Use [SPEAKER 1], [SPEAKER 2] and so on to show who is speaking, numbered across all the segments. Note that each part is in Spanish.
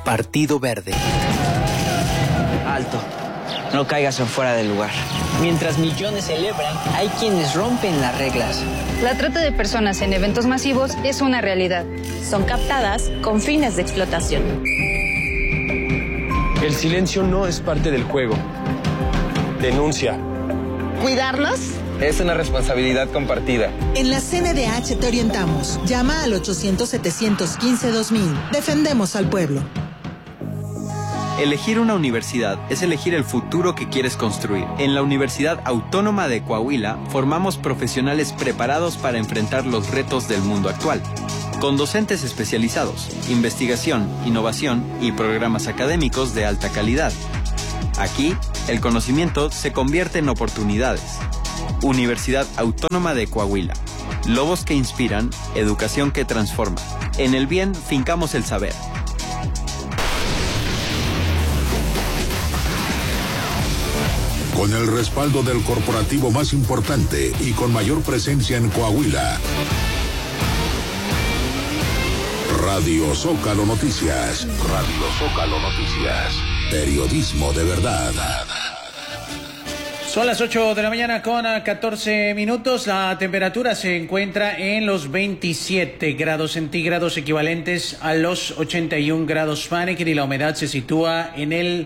[SPEAKER 1] Partido Verde.
[SPEAKER 2] Alto. No caigas en fuera del lugar. Mientras millones celebran, hay quienes rompen las reglas.
[SPEAKER 3] La trata de personas en eventos masivos es una realidad.
[SPEAKER 4] Son captadas con fines de explotación.
[SPEAKER 5] El silencio no es parte del juego. Denuncia.
[SPEAKER 6] ¿Cuidarlos?
[SPEAKER 5] Es una responsabilidad compartida.
[SPEAKER 6] En la CNDH te orientamos. Llama al 800-715-2000. Defendemos al pueblo.
[SPEAKER 7] Elegir una universidad es elegir el futuro que quieres construir. En la Universidad Autónoma de Coahuila formamos profesionales preparados para enfrentar los retos del mundo actual. Con docentes especializados, investigación, innovación y programas académicos de alta calidad. Aquí, el conocimiento se convierte en oportunidades. Universidad Autónoma de Coahuila. Lobos que inspiran, educación que transforma. En el bien, fincamos el saber.
[SPEAKER 8] Con el respaldo del corporativo más importante y con mayor presencia en Coahuila. Radio Zócalo Noticias. Radio Zócalo Noticias. Periodismo de verdad.
[SPEAKER 9] Son las 8 de la mañana con 14 minutos. La temperatura se encuentra en los 27 grados centígrados, equivalentes a los 81 grados Fahrenheit, y la humedad se sitúa en el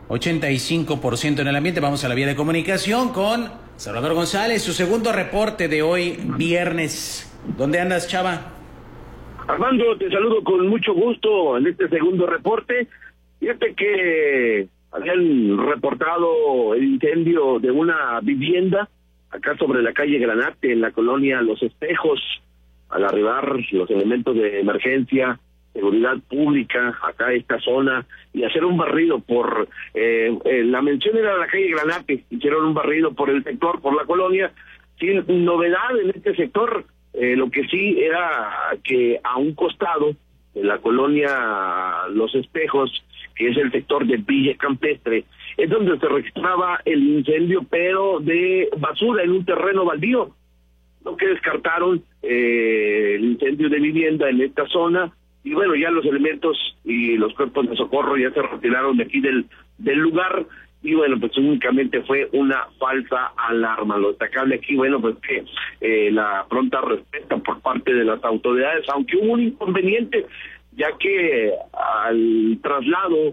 [SPEAKER 9] 85% en el ambiente. Vamos a la vía de comunicación con Salvador González, su segundo reporte de hoy, viernes. ¿Dónde andas, Chava?
[SPEAKER 10] Armando, te saludo con mucho gusto en este segundo reporte. Fíjate que habían reportado el incendio de una vivienda acá sobre la calle Granate, en la colonia Los Espejos. Al arribar los elementos de emergencia, seguridad pública acá a esta zona, y hacer un barrido por la mención era la calle Granate, hicieron un barrido por el sector, por la colonia, sin novedad en este sector. Lo que sí era que a un costado de la colonia Los Espejos, que es el sector de Villa Campestre, es donde se registraba el incendio, pero de basura en un terreno baldío. Lo que descartaron el incendio de vivienda en esta zona, y bueno, ya los elementos y los cuerpos de socorro ya se retiraron de aquí del lugar, y bueno, pues únicamente fue una falsa alarma. Lo destacable aquí, bueno, pues que la pronta respuesta por parte de las autoridades, aunque hubo un inconveniente, ya que al traslado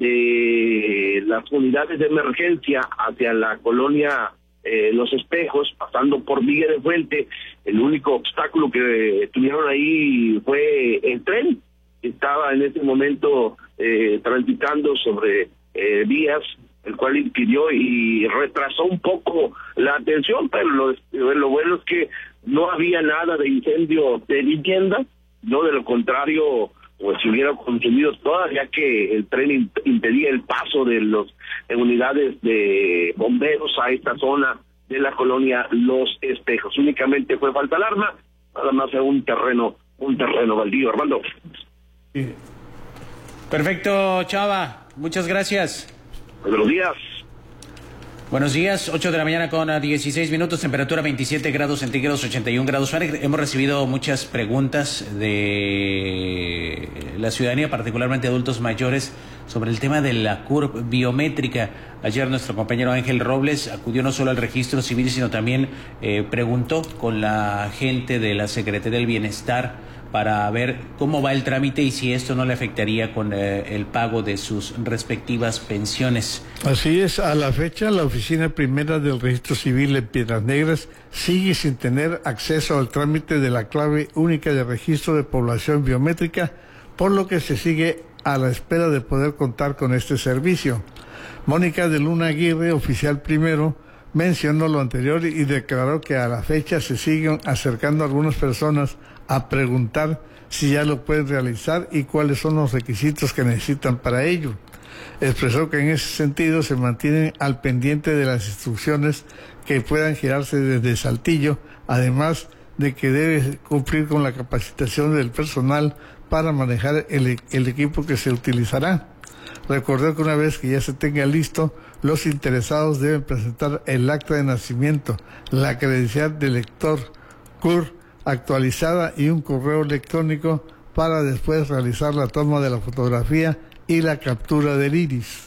[SPEAKER 10] de las unidades de emergencia hacia la colonia Los Espejos, pasando por Villa de Fuente, el único obstáculo que tuvieron ahí fue el tren, que estaba en ese momento transitando sobre vías, el cual impidió y retrasó un poco la atención, pero lo bueno es que no había nada de incendio de vivienda, no, de lo contrario, pues se hubiera consumido todas, ya que el tren impedía el paso de las unidades de bomberos a esta zona de la colonia Los Espejos. Únicamente fue falta alarma, nada más fue un terreno baldío. Armando.
[SPEAKER 9] Sí. Perfecto, Chava, muchas gracias.
[SPEAKER 10] Buenos días.
[SPEAKER 9] Buenos días, 8 de la mañana con 16 minutos, temperatura 27 grados centígrados, 81 grados Fahrenheit. Hemos recibido muchas preguntas de la ciudadanía, particularmente adultos mayores, sobre el tema de la CURP biométrica. Ayer nuestro compañero Ángel Robles acudió no solo al registro civil, sino también preguntó con la gente de la Secretaría del Bienestar para ver cómo va el trámite y si esto no le afectaría con el pago de sus respectivas pensiones.
[SPEAKER 11] Así es, a la fecha la oficina primera del registro civil en Piedras Negras sigue sin tener acceso al trámite de la clave única de registro de población biométrica, por lo que se sigue a la espera de poder contar con este servicio. Mónica de Luna Aguirre, oficial primero, mencionó lo anterior y declaró que a la fecha se siguen acercando algunas personas a preguntar si ya lo pueden realizar y cuáles son los requisitos que necesitan para ello. Expresó que en ese sentido se mantienen al pendiente de las instrucciones que puedan girarse desde Saltillo, además de que debe cumplir con la capacitación del personal para manejar el equipo que se utilizará. Recordó que una vez que ya se tenga listo, los interesados deben presentar el acta de nacimiento, la credencial de lector CUR actualizada y un correo electrónico para después realizar la toma de la fotografía y la captura del iris.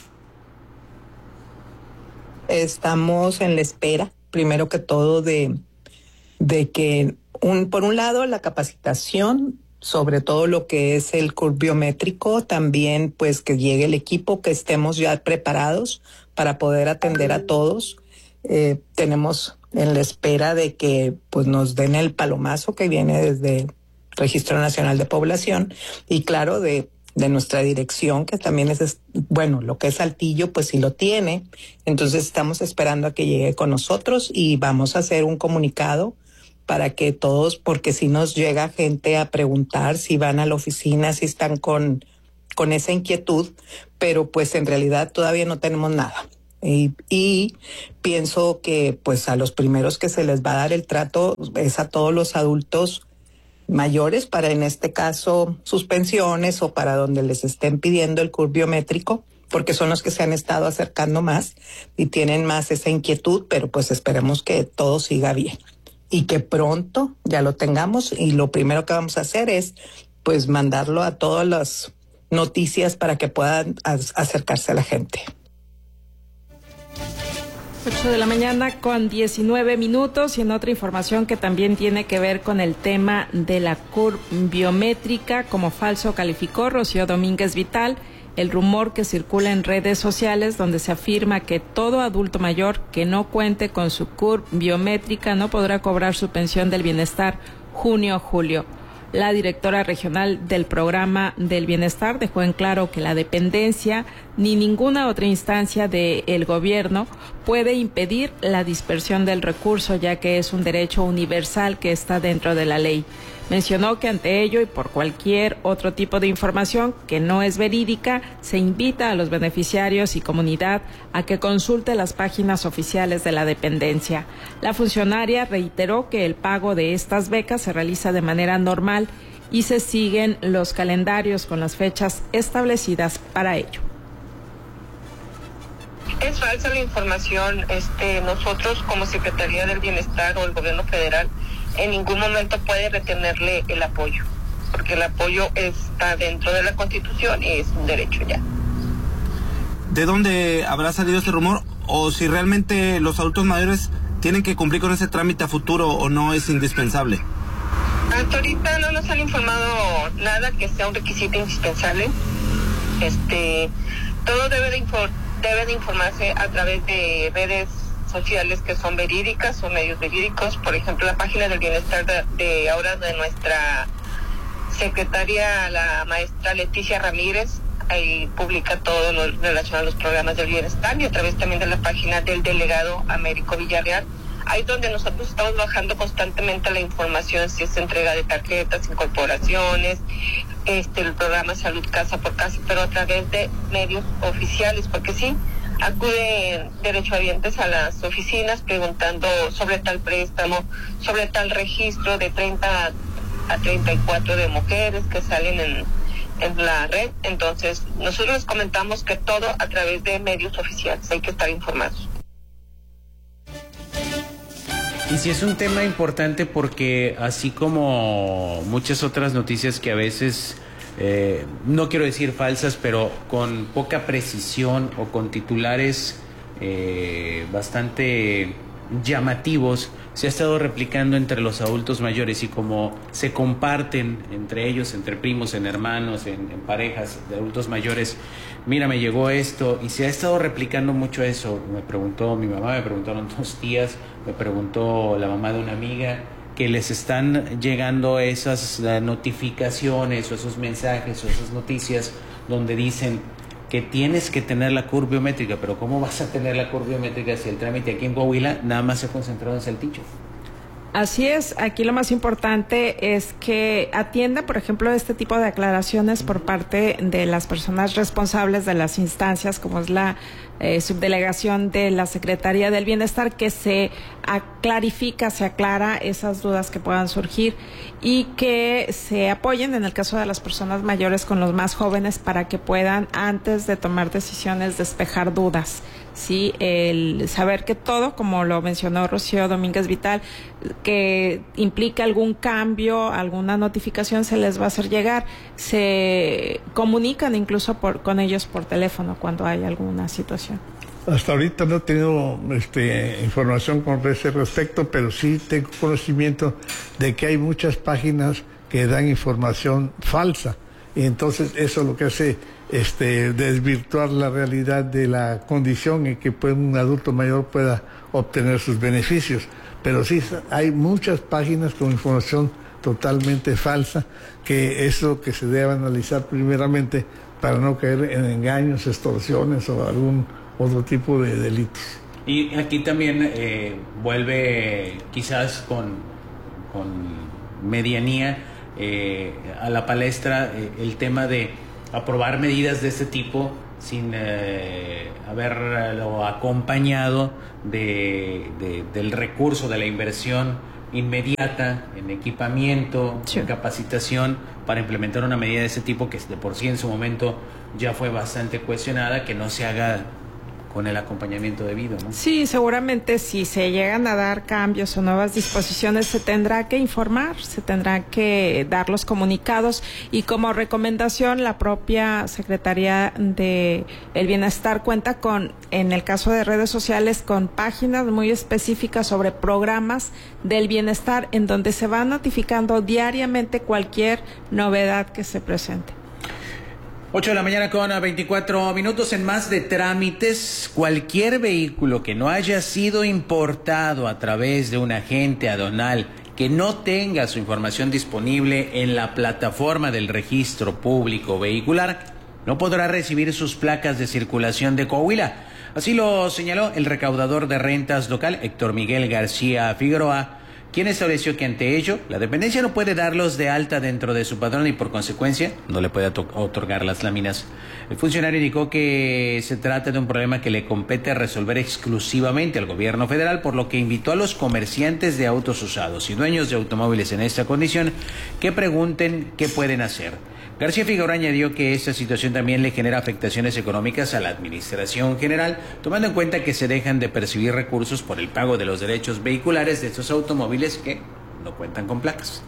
[SPEAKER 1] Estamos en la espera, primero que todo, de que, por un lado, la capacitación sobre todo lo que es el curve biométrico, también pues que llegue el equipo, que estemos ya preparados para poder atender a todos. Tenemos en la espera de que pues nos den el palomazo que viene desde Registro Nacional de Población y claro de nuestra dirección, que también es, bueno, lo que es Saltillo pues sí lo tiene. Entonces estamos esperando a que llegue con nosotros y vamos a hacer un comunicado para que todos, porque si nos llega gente a preguntar si van a la oficina, si están con esa inquietud, pero pues en realidad todavía no tenemos nada. Y pienso que pues a los primeros que se les va a dar el trato es a todos los adultos mayores, para en este caso suspensiones o para donde les estén pidiendo el curve biométrico, porque son los que se han estado acercando más y tienen más esa inquietud, pero pues esperemos que todo siga bien y que pronto ya lo tengamos, y lo primero que vamos a hacer es pues mandarlo a todas las noticias para que puedan acercarse a la gente.
[SPEAKER 12] 8 de la mañana con 19 minutos y en otra información que también tiene que ver con el tema de la curve biométrica, como falso calificó Rocío Domínguez Vital el rumor que circula en redes sociales donde se afirma que todo adulto mayor que no cuente con su curve biométrica no podrá cobrar su pensión del bienestar junio-julio. La directora regional del programa del bienestar dejó en claro que la dependencia ni ninguna otra instancia del gobierno puede impedir la dispersión del recurso, ya que es un derecho universal que está dentro de la ley. Mencionó que ante ello y por cualquier otro tipo de información que no es verídica, se invita a los beneficiarios y comunidad a que consulte las páginas oficiales de la dependencia. La funcionaria reiteró que el pago de estas becas se realiza de manera normal y se siguen los calendarios con las fechas establecidas para ello.
[SPEAKER 13] Es falsa la información. Nosotros como Secretaría del Bienestar o el Gobierno Federal en ningún momento puede retenerle el apoyo, porque el apoyo está dentro de la Constitución y es un derecho ya.
[SPEAKER 14] ¿De dónde habrá salido este rumor? ¿O si realmente los adultos mayores tienen que cumplir con ese trámite a futuro o no es indispensable?
[SPEAKER 13] Hasta ahorita no nos han informado nada que sea un requisito indispensable. Todo debe de informarse a través de redes sociales que son verídicas o medios verídicos. Por ejemplo, la página del bienestar de ahora de nuestra secretaria, la maestra Leticia Ramírez, ahí publica todo lo relacionado a los programas del bienestar, y a través también de la página del delegado Américo Villarreal. Ahí es donde nosotros estamos bajando constantemente la información, si es entrega de tarjetas, incorporaciones, el programa Salud Casa por Casa, pero a través de medios oficiales, porque sí, acuden derechohabientes a las oficinas preguntando sobre tal préstamo, sobre tal registro de 30 a 34 de mujeres que salen en la red. Entonces, nosotros les comentamos que todo a través de medios oficiales, hay que estar informados.
[SPEAKER 9] Y sí es un tema importante porque así como muchas otras noticias que a veces, no quiero decir falsas, pero con poca precisión o con titulares bastante llamativos, se ha estado replicando entre los adultos mayores, y como se comparten entre ellos, entre primos, en hermanos, en parejas de adultos mayores, mira, me llegó esto, y se ha estado replicando mucho eso. Me preguntó mi mamá, me preguntaron 2 tías, me preguntó la mamá de una amiga, que les están llegando esas notificaciones o esos mensajes o esas noticias donde dicen que tienes que tener la curva biométrica. Pero ¿cómo vas a tener la curva biométrica si el trámite aquí en Coahuila nada más se ha concentrado en Saltillo?
[SPEAKER 12] Así es, aquí lo más importante es que atienda, por ejemplo, este tipo de aclaraciones por parte de las personas responsables de las instancias, como es la subdelegación de la Secretaría del Bienestar, que se aclara esas dudas que puedan surgir y que se apoyen en el caso de las personas mayores con los más jóvenes para que puedan, antes de tomar decisiones, despejar dudas. Sí, el saber que todo, como lo mencionó Rocío Domínguez Vital, que implica algún cambio, alguna notificación, se les va a hacer llegar. Se comunican incluso con ellos por teléfono cuando hay alguna situación.
[SPEAKER 11] Hasta ahorita no he tenido información con ese respecto, pero sí tengo conocimiento de que hay muchas páginas que dan información falsa. Y entonces eso es lo que hace desvirtuar la realidad de la condición en que un adulto mayor pueda obtener sus beneficios. Pero sí hay muchas páginas con información totalmente falsa, que es lo que se debe analizar primeramente para no caer en engaños, extorsiones o algún otro tipo de delitos.
[SPEAKER 9] Y aquí también vuelve quizás con medianía a la palestra el tema de aprobar medidas de este tipo sin haberlo acompañado del recurso, de la inversión inmediata en equipamiento, en capacitación para implementar una medida de ese tipo que de por sí en su momento ya fue bastante cuestionada, que no se haga con el acompañamiento debido, ¿no?
[SPEAKER 12] Sí, seguramente si se llegan a dar cambios o nuevas disposiciones se tendrá que informar, se tendrá que dar los comunicados, y como recomendación la propia Secretaría de el Bienestar cuenta con, en el caso de redes sociales, con páginas muy específicas sobre programas del bienestar en donde se va notificando diariamente cualquier novedad que se presente.
[SPEAKER 9] 8 de la mañana con 24 minutos. En más de trámites, cualquier vehículo que no haya sido importado a través de un agente aduanal que no tenga su información disponible en la plataforma del registro público vehicular no podrá recibir sus placas de circulación de Coahuila. Así lo señaló el recaudador de rentas local, Héctor Miguel García Figueroa, quien estableció que ante ello la dependencia no puede darlos de alta dentro de su padrón y por consecuencia no le puede otorgar las láminas. El funcionario indicó que se trata de un problema que le compete resolver exclusivamente al gobierno federal, por lo que invitó a los comerciantes de autos usados y dueños de automóviles en esta condición que pregunten qué pueden hacer. García Figueroa añadió que esta situación también le genera afectaciones económicas a la administración general, tomando en cuenta que se dejan de percibir recursos por el pago de los derechos vehiculares de estos automóviles que no cuentan con placas.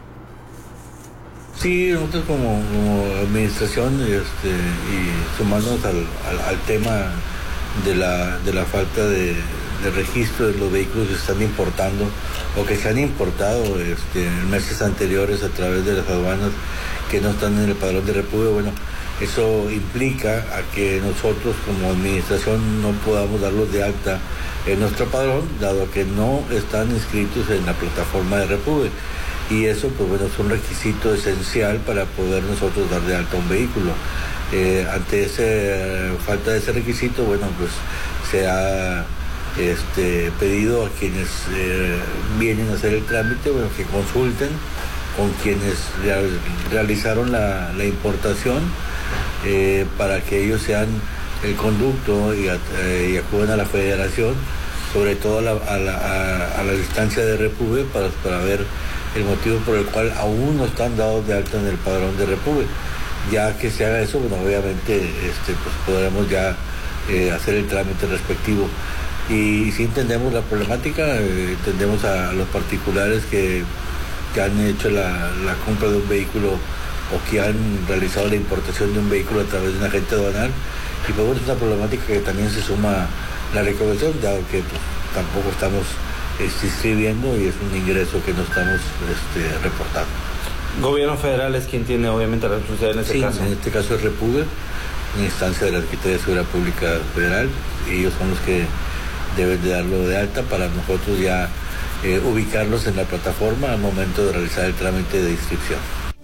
[SPEAKER 15] Sí, nosotros como administración y sumándonos al tema de la falta de registro de los vehículos que se están importando o que se han importado en meses anteriores a través de las aduanas que no están en el padrón de república, bueno, eso implica a que nosotros como administración no podamos darlos de alta en nuestro padrón, dado que no están inscritos en la plataforma de república. Y eso, pues bueno, es un requisito esencial para poder nosotros dar de alta un vehículo. Ante esa falta de ese requisito, bueno, pues se ha pedido a quienes vienen a hacer el trámite, bueno, que consulten con quienes realizaron la importación para que ellos sean el conducto y acudan a la federación, sobre todo a la instancia de Repube para ver el motivo por el cual aún no están dados de alta en el padrón de Repube. Ya que se haga eso, bueno, obviamente pues podremos ya hacer el trámite respectivo. Y si entendemos la problemática, entendemos a los particulares que han hecho la compra de un vehículo o que han realizado la importación de un vehículo a través de un agente aduanal, y pues bueno, es una problemática que también se suma la recaudación, dado que pues, tampoco estamos inscribiendo y es un ingreso que no estamos reportando.
[SPEAKER 14] Gobierno federal es quien tiene obviamente la responsabilidad en este caso.
[SPEAKER 15] En este caso es Repube, en instancia de la Secretaría de Seguridad Pública Federal, y ellos son los que deben de darlo de alta para nosotros ya ubicarlos en la plataforma al momento de realizar el trámite de inscripción.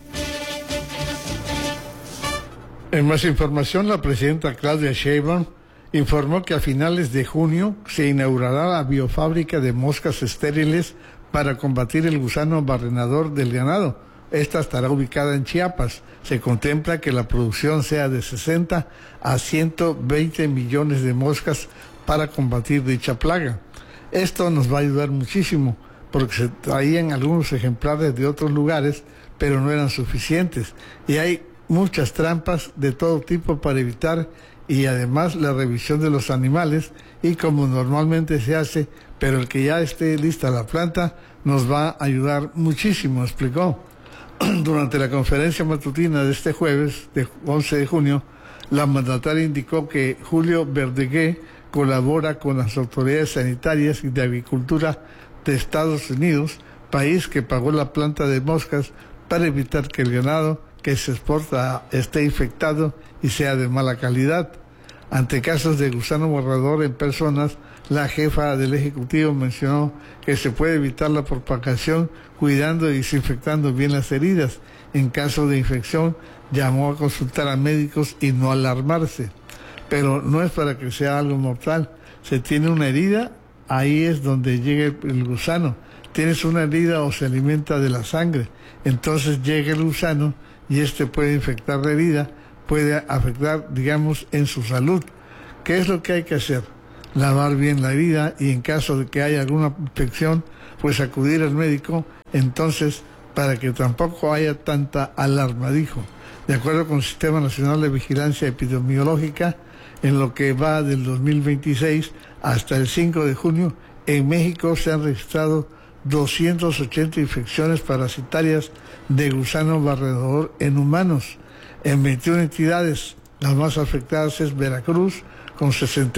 [SPEAKER 11] En más información, la presidenta Claudia Sheinbaum informó que a finales de junio se inaugurará la biofábrica de moscas estériles para combatir el gusano barrenador del ganado, esta estará ubicada en Chiapas. Se contempla que la producción sea de 60 a 120 millones de moscas para combatir dicha plaga. Esto nos va a ayudar muchísimo, porque se traían algunos ejemplares de otros lugares, pero no eran suficientes. Y hay muchas trampas de todo tipo para evitar, y además la revisión de los animales, y como normalmente se hace, pero el que ya esté lista la planta nos va a ayudar muchísimo, explicó. Durante la conferencia matutina de este jueves, de 11 de junio, la mandataria indicó que Julio Verdegué colabora con las autoridades sanitarias y de agricultura de Estados Unidos, país que pagó la planta de moscas para evitar que el ganado que se exporta esté infectado y sea de mala calidad. Ante casos de gusano borrador en personas, la jefa del Ejecutivo mencionó que se puede evitar la propagación cuidando y desinfectando bien las heridas. En caso de infección, llamó a consultar a médicos y no alarmarse. Pero no es para que sea algo mortal. Se tiene una herida, ahí es donde llega el gusano. Tienes una herida o se alimenta de la sangre, entonces llega el gusano y puede infectar la herida, puede afectar, digamos, en su salud. ¿Qué es lo que hay que hacer? Lavar bien la herida y en caso de que haya alguna infección, pues acudir al médico, entonces, para que tampoco haya tanta alarma, dijo. De acuerdo con el Sistema Nacional de Vigilancia Epidemiológica, en lo que va del 2026 hasta el 5 de junio, en México se han registrado 280 infecciones parasitarias de gusano barredor en humanos, en 21 entidades. Las más afectadas es Veracruz, con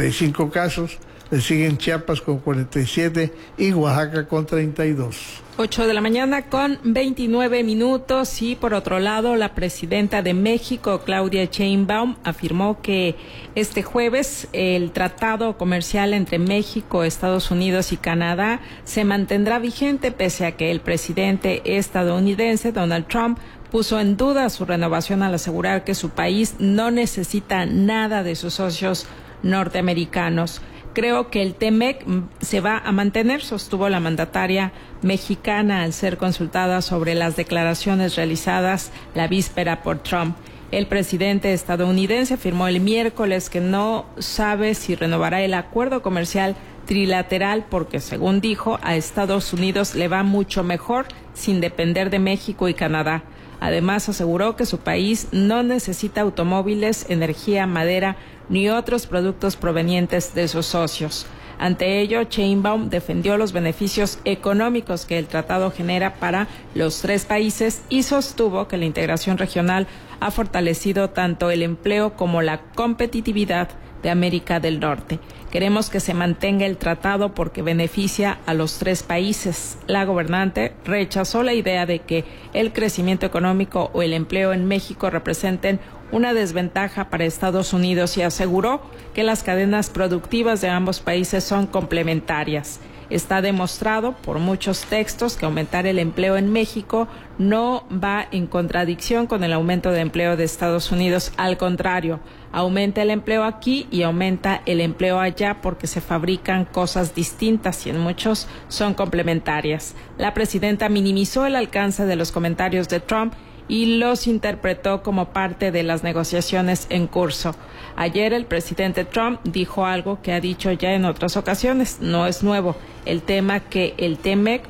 [SPEAKER 11] 65 casos, le siguen Chiapas con 47 y Oaxaca con 32.
[SPEAKER 12] 8 de la mañana con 29 minutos y por otro lado la presidenta de México, Claudia Sheinbaum, afirmó que este jueves el tratado comercial entre México, Estados Unidos y Canadá se mantendrá vigente pese a que el presidente estadounidense Donald Trump puso en duda su renovación al asegurar que su país no necesita nada de sus socios norteamericanos. Creo que el TEMEC se va a mantener, sostuvo la mandataria mexicana al ser consultada sobre las declaraciones realizadas la víspera por Trump. El presidente estadounidense afirmó el miércoles que no sabe si renovará el acuerdo comercial trilateral porque, según dijo, a Estados Unidos le va mucho mejor sin depender de México y Canadá. Además, aseguró que su país no necesita automóviles, energía, madera ni otros productos provenientes de sus socios. Ante ello, Sheinbaum defendió los beneficios económicos que el tratado genera para los tres países y sostuvo que la integración regional ha fortalecido tanto el empleo como la competitividad de América del Norte. Queremos que se mantenga el tratado porque beneficia a los tres países. La gobernante rechazó la idea de que el crecimiento económico o el empleo en México representen una desventaja para Estados Unidos y aseguró que las cadenas productivas de ambos países son complementarias. Está demostrado por muchos textos que aumentar el empleo en México no va en contradicción con el aumento de empleo de Estados Unidos. Al contrario, aumenta el empleo aquí y aumenta el empleo allá porque se fabrican cosas distintas y en muchos son complementarias. La presidenta minimizó el alcance de los comentarios de Trump y los interpretó como parte de las negociaciones en curso. Ayer el presidente Trump dijo algo que ha dicho ya en otras ocasiones, no es nuevo, el tema que el TEMEC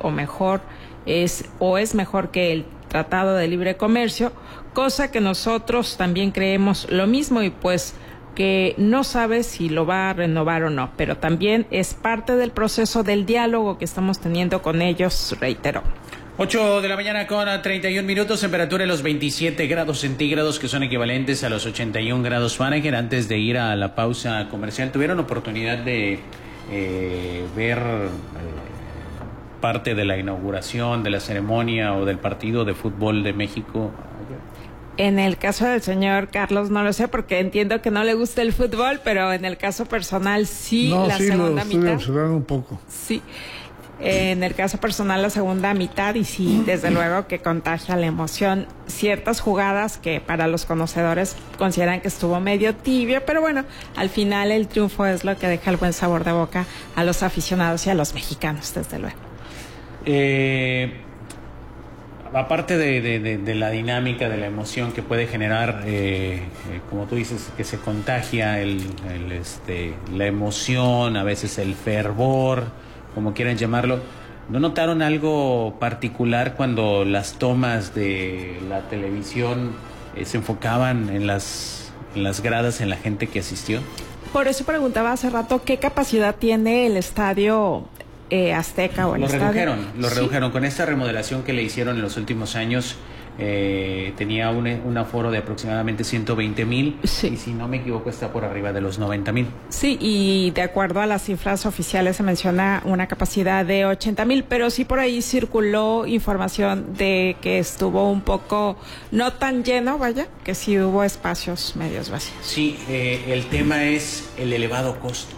[SPEAKER 12] es mejor que el Tratado de Libre Comercio, cosa que nosotros también creemos lo mismo y pues que no sabe si lo va a renovar o no, pero también es parte del proceso del diálogo que estamos teniendo con ellos, reiteró.
[SPEAKER 9] 8 de la mañana con 31 minutos, temperatura de los 27 grados centígrados que son equivalentes a los 81 grados Fahrenheit. Antes de ir a la pausa comercial, ¿tuvieron oportunidad de ver parte de la inauguración, de la ceremonia o del partido de fútbol de México?
[SPEAKER 12] En el caso del señor Carlos no lo sé porque entiendo que no le gusta el fútbol, pero en el caso personal sí, la segunda mitad.
[SPEAKER 11] No, sí, lo estuve un poco.
[SPEAKER 12] Sí. En el caso personal, la segunda mitad, y sí, desde luego que contagia la emoción. Ciertas jugadas que para los conocedores consideran que estuvo medio tibio, pero bueno, al final el triunfo es lo que deja el buen sabor de boca a los aficionados y a los mexicanos, desde luego.
[SPEAKER 9] aparte de la dinámica, de la emoción que puede generar, como tú dices, que se contagia la emoción, a veces el fervor, como quieran llamarlo, ¿no notaron algo particular cuando las tomas de la televisión se enfocaban en las gradas, en la gente que asistió? Por eso preguntaba hace rato qué capacidad tiene el estadio Azteca o el estadio. Lo redujeron con esta remodelación que le hicieron en los últimos años. Tenía un aforo de aproximadamente 120,000 y si no me equivoco está por arriba de los 90,000. Sí, y de acuerdo a las cifras oficiales se menciona una capacidad de 80,000, pero sí por ahí circuló información de que estuvo un poco no tan lleno, vaya, que sí hubo espacios medios vacíos. Sí, el tema es el elevado costo.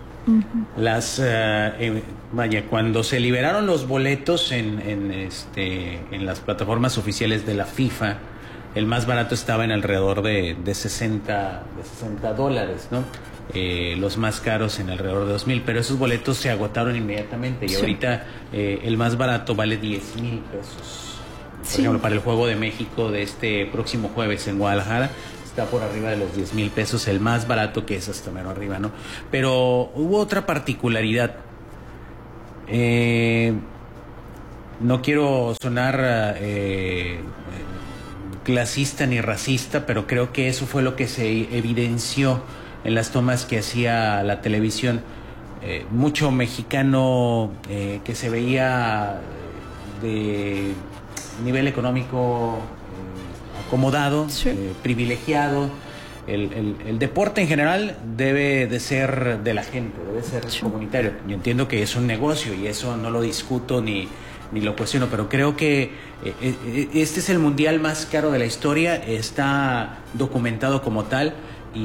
[SPEAKER 9] Cuando se liberaron los boletos en las plataformas oficiales de la FIFA, el más barato estaba en alrededor de $60, ¿no? Los más caros en alrededor de 2,000, pero esos boletos se agotaron inmediatamente y ahorita el más barato vale 10,000 pesos. Por ejemplo, para el Juego de México de este próximo jueves en Guadalajara está por arriba de los 10,000 pesos, el más barato, que es hasta menos arriba, ¿no? Pero hubo otra particularidad. No quiero sonar clasista ni racista, pero creo que eso fue lo que se evidenció en las tomas que hacía la televisión. Mucho mexicano que se veía de nivel económico acomodado, privilegiado. El deporte en general debe de ser de la gente, debe ser comunitario. Yo entiendo que es un negocio y eso no lo discuto ni lo cuestiono, pero creo que este es el mundial más caro de la historia, está documentado como tal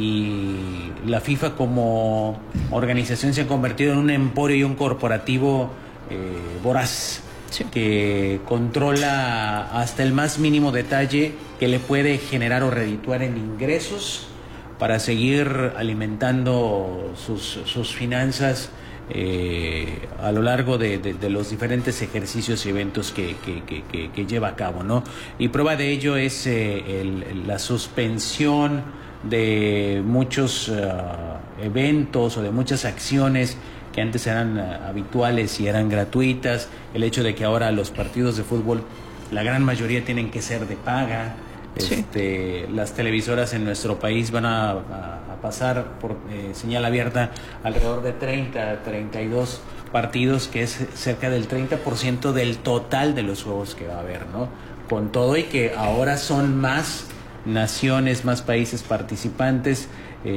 [SPEAKER 9] y la FIFA como organización se ha convertido en un emporio y un corporativo voraz. Que controla hasta el más mínimo detalle que le puede generar o redituar en ingresos para seguir alimentando sus finanzas a lo largo de los diferentes ejercicios y eventos que lleva a cabo, ¿no? Y prueba de ello es la suspensión de muchos eventos o de muchas acciones que antes eran habituales y eran gratuitas, el hecho de que ahora los partidos de fútbol, la gran mayoría tienen que ser de paga. Las televisoras en nuestro país van a pasar por señal abierta alrededor de 32 partidos, que es cerca del 30% del total de los juegos que va a haber, ¿no? Con todo y que ahora son más naciones, más países participantes,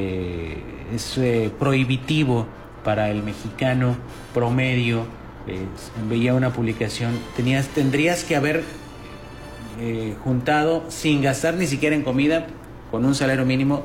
[SPEAKER 9] es prohibitivo para el mexicano promedio. Veía una publicación, tendrías que haber juntado sin gastar ni siquiera en comida, con un salario mínimo,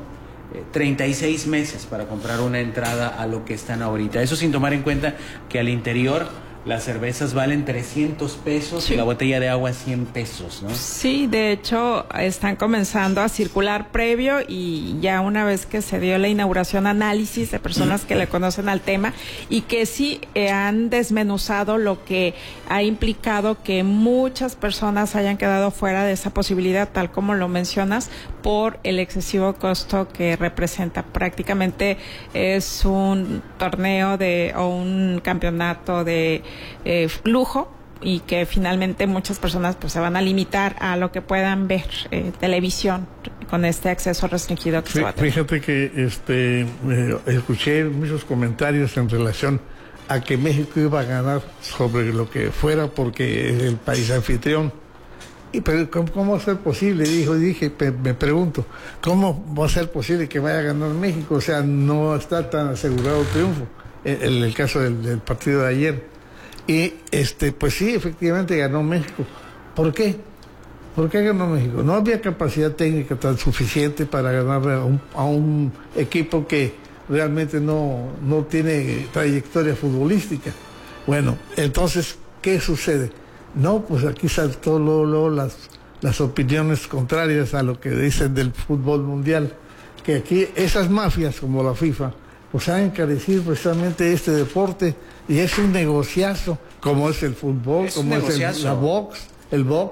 [SPEAKER 9] 36 meses para comprar una entrada a lo que están ahorita. Eso sin tomar en cuenta que al interior las cervezas valen 300 pesos y la botella de agua 100 pesos, ¿no? Sí, de hecho están comenzando a circular previo y ya una vez que se dio la inauguración, análisis de personas que le conocen al tema y que sí han desmenuzado lo que ha implicado que muchas personas hayan quedado fuera de esa posibilidad, tal como lo mencionas, por el excesivo costo que representa. Prácticamente es un torneo o un campeonato de lujo y que finalmente muchas personas pues se van a limitar a lo que puedan ver televisión con este acceso restringido que se va a tener. Fíjate que escuché muchos comentarios en relación a que México iba a ganar sobre lo que fuera porque es el país anfitrión. Pero ¿cómo va a ser posible? Me pregunto, ¿cómo va a ser posible que vaya a ganar México? O sea, no está tan asegurado el triunfo en el caso del partido de ayer. Y pues sí, efectivamente ganó México. ¿Por qué? ¿Por qué ganó México? No había capacidad técnica tan suficiente para ganar a un equipo que realmente no tiene trayectoria futbolística. Bueno, entonces, ¿qué sucede? No, pues aquí saltó luego las opiniones contrarias a lo que dicen del fútbol mundial, que aquí esas mafias como la FIFA pues han encarecido precisamente este deporte y es un negociazo, como es el fútbol, como es el box,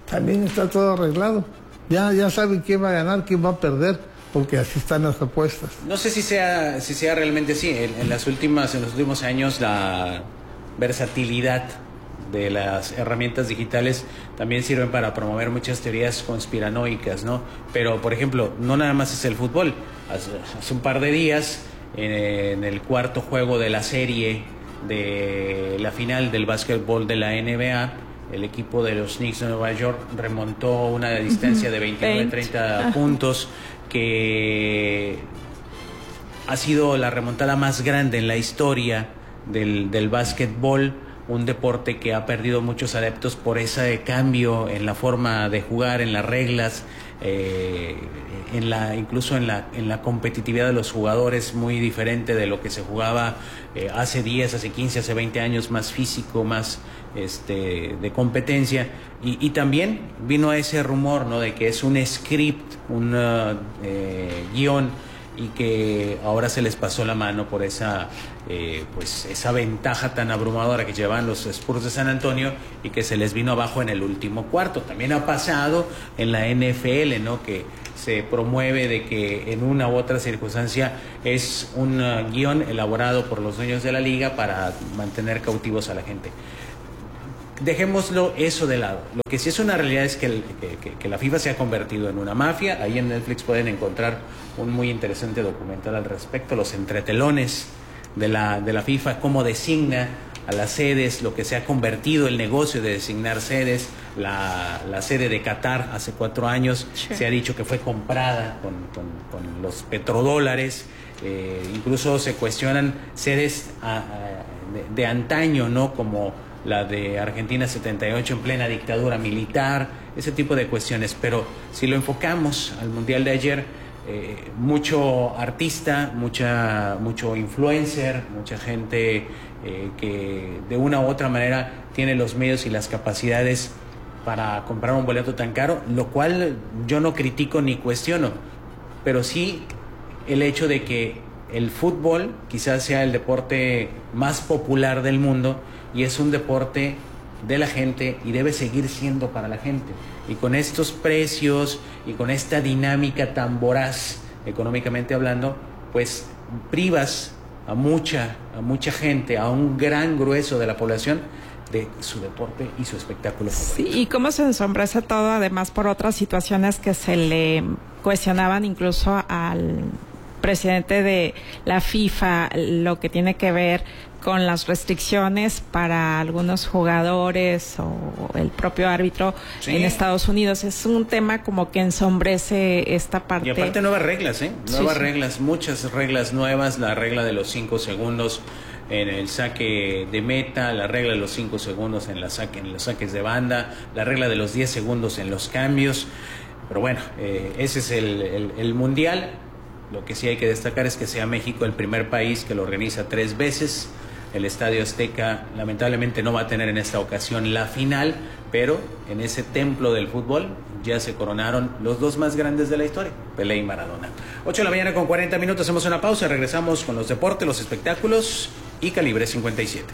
[SPEAKER 11] también está todo arreglado. Ya saben quién va a ganar, quién va a perder, porque así están las apuestas.
[SPEAKER 9] No sé si sea realmente así. En los últimos años la versatilidad de las herramientas digitales también sirven para promover muchas teorías conspiranoicas, ¿no? Pero, por ejemplo, no nada más es el fútbol. Hace un par de días, en el cuarto juego de la serie de la final del básquetbol de la NBA, el equipo de los Knicks de Nueva York remontó una distancia de 29-30 puntos, que ha sido la remontada más grande en la historia del básquetbol, un deporte que ha perdido muchos adeptos por ese cambio en la forma de jugar, en las reglas, incluso en la competitividad de los jugadores, muy diferente de lo que se jugaba hace 10, hace 15, hace 20 años, más físico, más de competencia. Y también vino ese rumor, ¿no?, de que es un script, un guión, y que ahora se les pasó la mano por esa ventaja tan abrumadora que llevaban los Spurs de San Antonio, y que se les vino abajo en el último cuarto. También ha pasado en la NFL, ¿no?, que se promueve de que en una u otra circunstancia es un guión elaborado por los dueños de la liga para mantener cautivos a la gente. Dejémoslo eso de lado. Lo que sí es una realidad es que la FIFA se ha convertido en una mafia. Ahí en Netflix pueden encontrar un muy interesante documental al respecto, los entretelones de la FIFA, cómo designa a las sedes, lo que se ha convertido el negocio de designar sedes. La sede de Qatar hace 4 años se ha dicho que fue comprada con los petrodólares. Incluso se cuestionan sedes de antaño, ¿no?, como la de Argentina 78 en plena dictadura militar, ese tipo de cuestiones. Pero si lo enfocamos al Mundial de ayer, mucho artista, mucho influencer, mucha gente que de una u otra manera tiene los medios y las capacidades para comprar un boleto tan caro, lo cual yo no critico ni cuestiono, pero sí el hecho de que el fútbol quizás sea el deporte más popular del mundo, y es un deporte de la gente y debe seguir siendo para la gente. Y con estos precios y con esta dinámica tan voraz, económicamente hablando, pues privas a mucha gente, a un gran grueso de la población, de su deporte y su espectáculo favorito.
[SPEAKER 12] Sí, y cómo se ensombrece todo, además, por otras situaciones que se le cuestionaban incluso al presidente de la FIFA, lo que tiene que ver con las restricciones para algunos jugadores o el propio árbitro en Estados Unidos. Es un tema como que ensombrece esta parte.
[SPEAKER 9] Y aparte nuevas reglas, reglas, muchas reglas nuevas, la regla de los 5 segundos en el saque de meta, la regla de los 5 segundos en los saques de banda, la regla de los 10 segundos en los cambios. Pero bueno, ese es el Mundial. Lo que sí hay que destacar es que sea México el primer país que lo organiza 3 veces. El Estadio Azteca lamentablemente no va a tener en esta ocasión la final, pero en ese templo del fútbol ya se coronaron los 2 más grandes de la historia, Pelé y Maradona. 8:40 a.m, hacemos una pausa, regresamos con los deportes, los espectáculos y Calibre 57.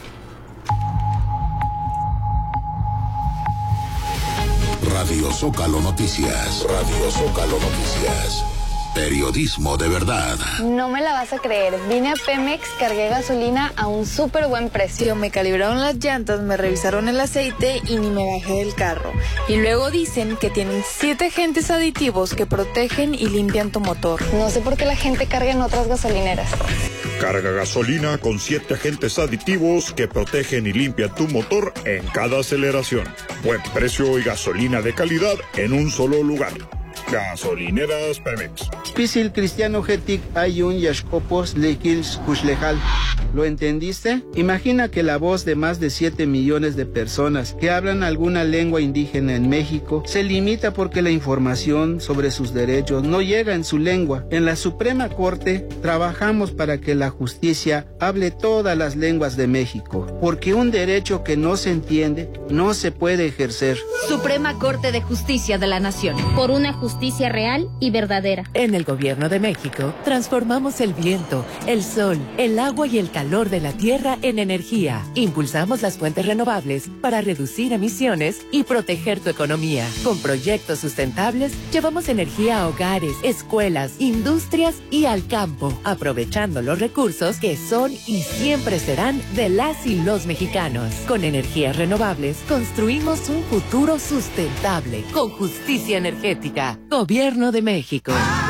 [SPEAKER 8] Radio Zócalo Noticias. Radio Zócalo Noticias. Periodismo de verdad.
[SPEAKER 16] No me la vas a creer. Vine a Pemex, cargué gasolina a un súper buen precio. Me calibraron las llantas, me revisaron el aceite y ni me bajé del carro. Y luego dicen que tienen 7 agentes aditivos que protegen y limpian tu motor. No sé por qué la gente carga en otras gasolineras.
[SPEAKER 17] Carga gasolina con 7 agentes aditivos que protegen y limpian tu motor en cada aceleración. Buen precio y gasolina de calidad en un solo lugar. Gasolineras Pemex.
[SPEAKER 18] Spisil Cristiano Getic Ayun Yashkopos Lekils Kushlejal. ¿Lo entendiste? Imagina que la voz de más de 7 millones de personas que hablan alguna lengua indígena en México se limita porque la información sobre sus derechos no llega en su lengua. En la Suprema Corte trabajamos para que la justicia hable todas las lenguas de México, porque un derecho que no se entiende no se puede ejercer.
[SPEAKER 19] Suprema Corte de Justicia de la Nación. Por una justicia real y verdadera.
[SPEAKER 20] En el Gobierno de México transformamos el viento, el sol, el agua y el calor calor de la tierra en energía. Impulsamos las fuentes renovables para reducir emisiones y proteger tu economía. Con proyectos sustentables, llevamos energía a hogares, escuelas, industrias y al campo, aprovechando los recursos que son y siempre serán de las y los mexicanos. Con energías renovables, construimos un futuro sustentable, con justicia energética. Gobierno de México.